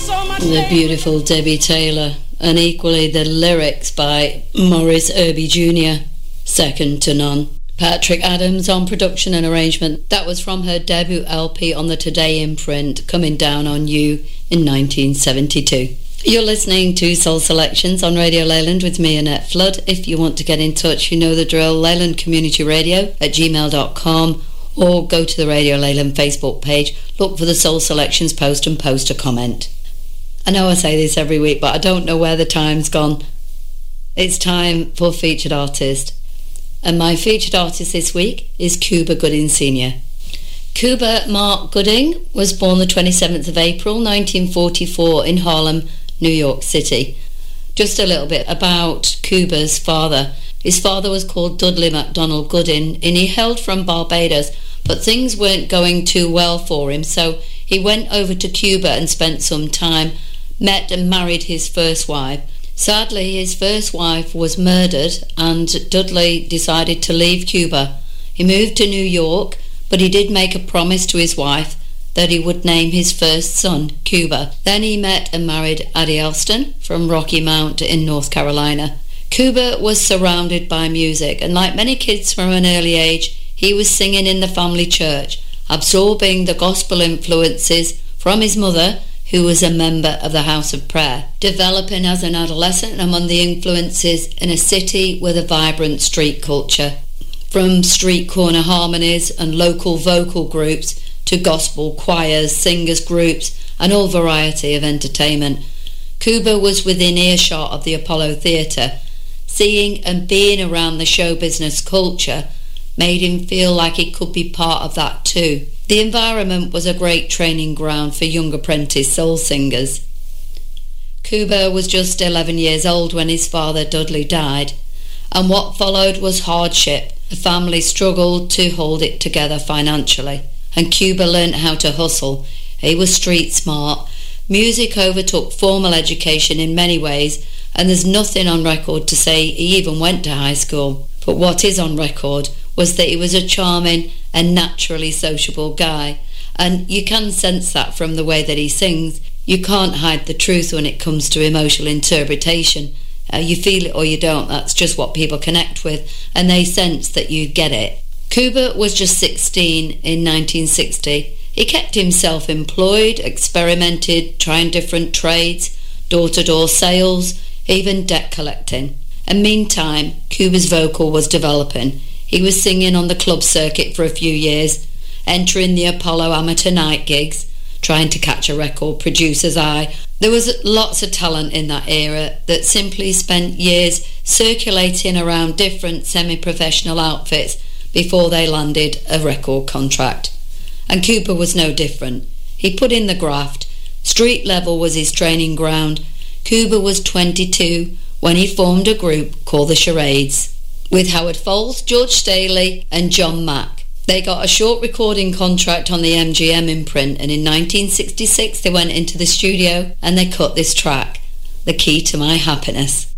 The beautiful Debbie Taylor, and equally the lyrics by Morris Irby Jr., second to none. Patrick Adams on production and arrangement. That was from her debut LP on the Today imprint, Coming Down on You in 1972. You're listening to Soul Selections on Radio Leyland with me, Annette Flood. If you want to get in touch, you know the drill, Leyland Community Radio at gmail.com, or go to the Radio Leyland Facebook page, look for the Soul Selections post and post a comment. I know I say this every week, but I don't know where the time's gone. It's time for Featured Artist. And my featured artist this week is Cuba Gooding Sr. Cuba Mark Gooding was born the 27th of April 1944 in Harlem, New York City. Just a little bit about Cuba's father. His father was called Dudley MacDonald Gooding, and he hailed from Barbados, but things weren't going too well for him, so he went over to Cuba and spent some time, met and married his first wife. Sadly, his first wife was murdered, and Dudley decided to leave Cuba. He moved to New York, but he did make a promise to his wife that he would name his first son Cuba. Then he met and married Addie Elston from Rocky Mount in North Carolina. Cuba was surrounded by music, and like many kids from an early age, he was singing in the family church, absorbing the gospel influences from his mother, who was a member of the House of Prayer, developing as an adolescent among the influences in a city with a vibrant street culture. From street corner harmonies and local vocal groups to gospel choirs, singers groups, and all variety of entertainment. Cuba was within earshot of the Apollo Theatre. Seeing and being around the show business culture made him feel like he could be part of that too. The environment was a great training ground for young apprentice soul singers. Cuba was just 11 years old when his father Dudley died, and what followed was hardship. The family struggled to hold it together financially, and Cuba learned how to hustle. He was street smart. Music overtook formal education in many ways, and there's nothing on record to say he even went to high school. But what is on record was that he was a charming and naturally sociable guy, and you can sense that from the way that he sings. You can't hide the truth when it comes to emotional interpretation. You feel it or you don't. That's just what people connect with, and they sense that you get it. Cuba was just 16 in 1960. He kept himself employed, experimented, trying different trades, door-to-door sales, even debt collecting. And meantime, Cuba's vocal was developing. He was singing on the club circuit for a few years, entering the Apollo amateur night gigs, trying to catch a record producer's eye. There was lots of talent in that era that simply spent years circulating around different semi-professional outfits before they landed a record contract. And Cuba was no different. He put in the graft. Street level was his training ground. Cuba was 22 when he formed a group called the Charades with Howard Foles, George Staley and John Mack. They got a short recording contract on the MGM imprint, and in 1966 they went into the studio and they cut this track, The Key to My Happiness.